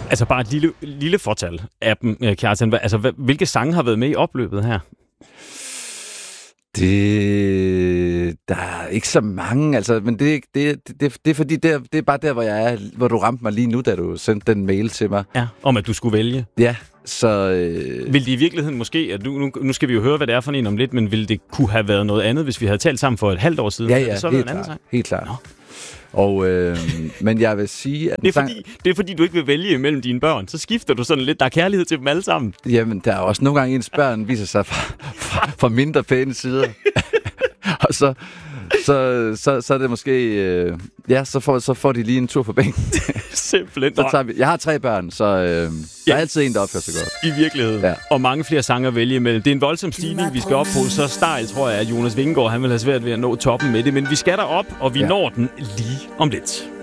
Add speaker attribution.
Speaker 1: Altså bare et lille fortal af dem, Kjartan. Altså, hvilke sange har været med i opløbet her?
Speaker 2: Der er ikke så mange, altså, men det er fordi, det er bare der, hvor jeg er, hvor du ramte mig lige nu, da du sendte den mail til mig.
Speaker 1: Ja, om at du skulle vælge.
Speaker 2: Ja, så...
Speaker 1: Vil det i virkeligheden måske, at nu skal vi jo høre, hvad det er for en om lidt, men ville det kunne have været noget andet, hvis vi havde talt sammen for et halvt år siden?
Speaker 2: Ja,
Speaker 1: så
Speaker 2: helt klart. Helt klart.
Speaker 1: Nå.
Speaker 2: Og, men jeg vil sige, at...
Speaker 1: Det er fordi, du ikke vil vælge imellem dine børn. Så skifter du sådan lidt. Der er kærlighed til dem alle sammen.
Speaker 2: Jamen, der er også nogle gange, ens børn viser sig fra mindre pæne sider. Og så er det måske... så får de lige en tur på bænken.
Speaker 1: Simpelthen.
Speaker 2: Jeg har 3 børn, så der er altid en, der opfører sig godt.
Speaker 1: I virkeligheden. Ja. Og mange flere sange at vælge imellem. Det er en voldsom stigning, vi skal op på. Så stejl, tror jeg, at Jonas Vingegaard han vil have svært ved at nå toppen med det. Men vi skal derop, og vi når den lige om lidt.